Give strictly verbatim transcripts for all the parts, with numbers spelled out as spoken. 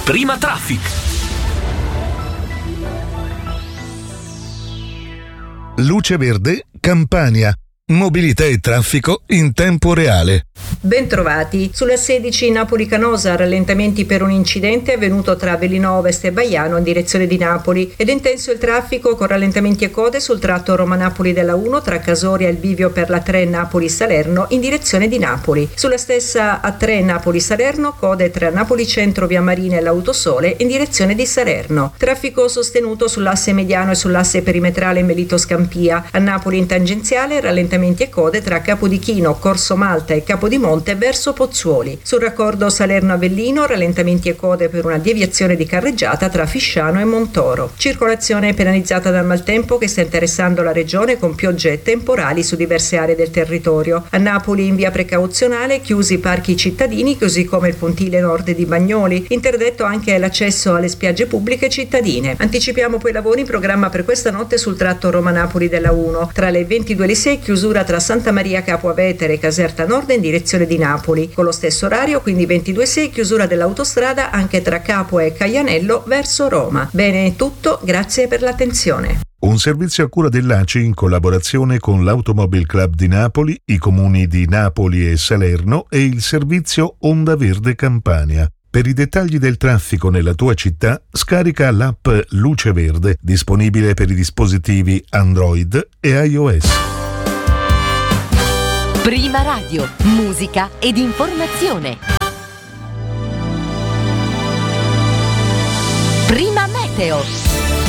Prima Traffic. Luce Verde, Campania. Mobilità e traffico in tempo reale. Bentrovati. Sulla sedici Napoli-Canosa, rallentamenti per un incidente avvenuto tra Avellino Ovest e Baiano in direzione di Napoli, ed è intenso il traffico con rallentamenti e code sul tratto Roma-Napoli della uno tra Casoria e il bivio per la tre Napoli-Salerno in direzione di Napoli. Sulla stessa A tre Napoli-Salerno, code tra Napoli Centro via Marina e l'Autosole in direzione di Salerno. Traffico sostenuto sull'asse mediano e sull'asse perimetrale Melito-Scampia. A Napoli in tangenziale, rallentamenti e code tra Capodichino, Corso Malta e Capodimonte verso Pozzuoli. Sul raccordo Salerno-Avellino, rallentamenti e code per una deviazione di carreggiata tra Fisciano e Montoro. Circolazione penalizzata dal maltempo che sta interessando la regione con piogge e temporali su diverse aree del territorio. A Napoli in via precauzionale chiusi i parchi cittadini, così come il pontile nord di Bagnoli. Interdetto anche l'accesso alle spiagge pubbliche cittadine. Anticipiamo poi i lavori in programma per questa notte sul tratto Roma-Napoli della uno. Tra le ventidue e le sei chiusura tra Santa Maria Capua Vetere e Caserta Nord in direzione di Napoli. Con lo stesso orario, quindi ventidue e sei, chiusura dell'autostrada anche tra Capua e Caianello verso Roma. Bene, è tutto, grazie per l'attenzione. Un servizio a cura dell'A C I in collaborazione con l'Automobile Club di Napoli, i comuni di Napoli e Salerno e il servizio Onda Verde Campania. Per i dettagli del traffico nella tua città, scarica l'app Luce Verde, disponibile per i dispositivi Android e iOS. Prima Radio, musica ed informazione. Prima Meteo.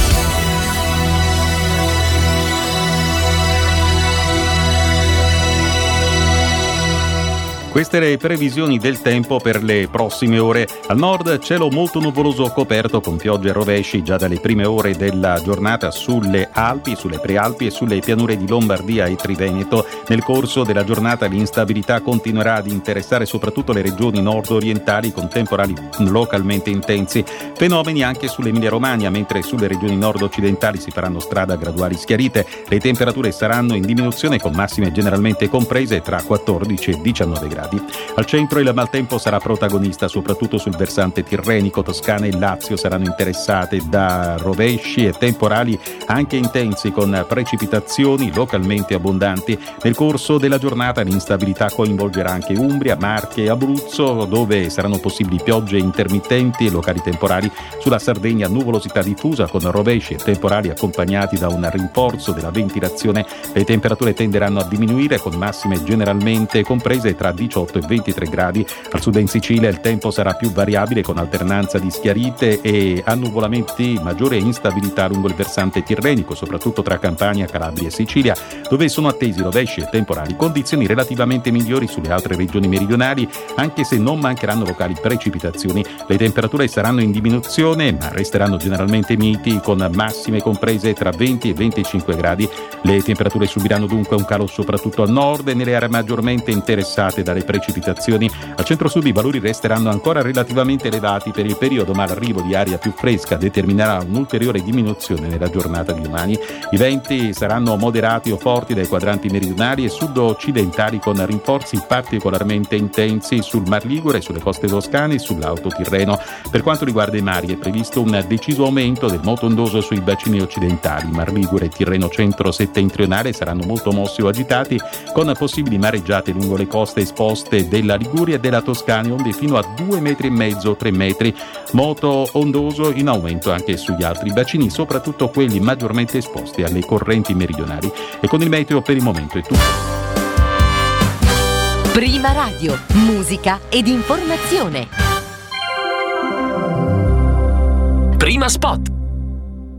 Queste le previsioni del tempo per le prossime ore. Al nord cielo molto nuvoloso coperto con piogge e rovesci già dalle prime ore della giornata sulle Alpi, sulle Prealpi e sulle pianure di Lombardia e Triveneto. Nel corso della giornata l'instabilità continuerà ad interessare soprattutto le regioni nord-orientali con temporali localmente intensi. Fenomeni anche sull'Emilia-Romagna, mentre sulle regioni nord-occidentali si faranno strada graduali schiarite. Le temperature saranno in diminuzione con massime generalmente comprese tra quattordici e diciannove gradi. Al centro il maltempo sarà protagonista soprattutto sul versante tirrenico. Toscana e Lazio saranno interessate da rovesci e temporali anche intensi con precipitazioni localmente abbondanti. Nel corso della giornata l'instabilità coinvolgerà anche Umbria, Marche e Abruzzo, dove saranno possibili piogge intermittenti e locali temporali. Sulla Sardegna nuvolosità diffusa con rovesci e temporali accompagnati da un rinforzo della ventilazione. Le temperature tenderanno a diminuire con massime generalmente comprese tra diciotto e ventitré gradi. Al sud in Sicilia il tempo sarà più variabile con alternanza di schiarite e annuvolamenti, maggiore instabilità lungo il versante tirrenico, soprattutto tra Campania, Calabria e Sicilia, dove sono attesi rovesci e temporali. Condizioni relativamente migliori sulle altre regioni meridionali, anche se non mancheranno locali precipitazioni. Le temperature saranno in diminuzione, ma resteranno generalmente miti con massime comprese tra venti e venticinque gradi. Le temperature subiranno dunque un calo soprattutto al nord e nelle aree maggiormente interessate dalle precipitazioni. Al centro-sud i valori resteranno ancora relativamente elevati per il periodo, ma l'arrivo di aria più fresca determinerà un'ulteriore diminuzione nella giornata di domani. I venti saranno moderati o forti dai quadranti meridionali e sud-occidentali con rinforzi particolarmente intensi sul Mar Ligure, sulle coste toscane e sull'Alto Tirreno. Per quanto riguarda i mari è previsto un deciso aumento del moto ondoso sui bacini occidentali. Mar Ligure e Tirreno centro-settentrionale saranno molto mossi o agitati con possibili mareggiate lungo le coste esposte della Liguria e della Toscana, onde fino a due metri e mezzo, tre metri. Moto ondoso in aumento anche sugli altri bacini, soprattutto quelli maggiormente esposti alle correnti meridionali. E con il meteo per il momento è tutto. Prima Radio, musica ed informazione. Prima Spot.